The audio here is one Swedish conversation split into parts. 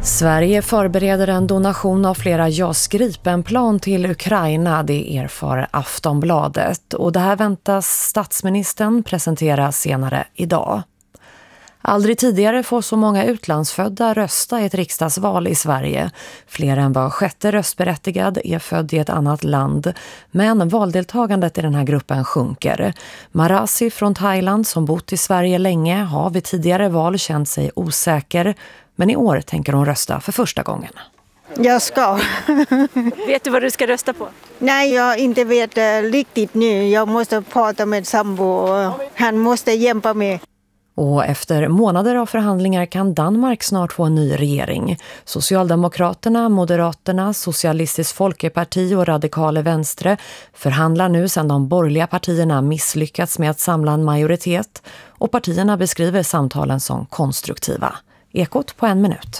Sverige förbereder en donation av flera JAS Gripen-plan till Ukraina, det erfar Aftonbladet. Och det här väntas statsministern presentera senare idag. Aldrig tidigare får så många utlandsfödda rösta i ett riksdagsval i Sverige. Fler än var sjätte röstberättigad är född i ett annat land. Men valdeltagandet i den här gruppen sjunker. Marasi från Thailand som bott i Sverige länge har vid tidigare val känt sig osäker. Men i år tänker hon rösta för första gången. Jag ska. Vet du vad du ska rösta på? Nej, jag inte vet riktigt nu. Jag måste prata med sambo. Han måste hjälpa mig. Och efter månader av förhandlingar kan Danmark snart få en ny regering. Socialdemokraterna, Moderaterna, Socialistisk Folkeparti och Radikale Venstre förhandlar nu sedan de borgerliga partierna misslyckats med att samla en majoritet. Och partierna beskriver samtalen som konstruktiva. Ekot på 1 minut.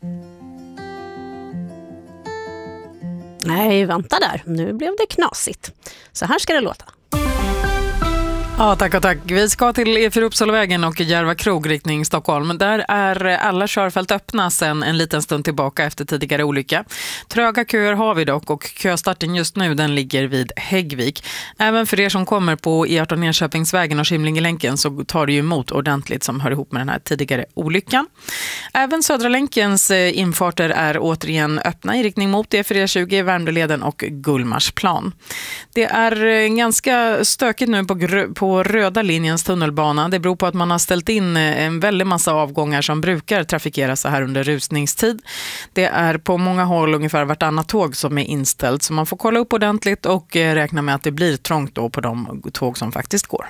Nej, vänta där. Nu blev det knasigt. Så här ska det låta. Ja, tack och tack. Vi ska till E4 Uppsalavägen och Järva krog riktning Stockholm. Där är alla körfält öppna sedan en liten stund tillbaka efter tidigare olycka. Tröga köer har vi dock och köstarten just nu den ligger vid Häggvik. Även för er som kommer på E18 Enköpingsvägen och Skimlingelänken så tar det ju emot ordentligt som hör ihop med den här tidigare olyckan. Även Södra länkens infarter är återigen öppna i riktning mot E420, Värmdöleden och Gullmarsplan. Det är ganska stökigt nu på röda linjens tunnelbana. Det beror på att man har ställt in en väldig massa avgångar som brukar trafikera så här under rusningstid. Det är på många håll ungefär vartannat tåg som är inställt så man får kolla upp ordentligt och räkna med att det blir trångt då på de tåg som faktiskt går.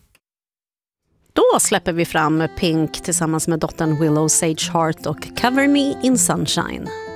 Då släpper vi fram Pink tillsammans med dottern Willow Sage Hart och Cover Me in Sunshine.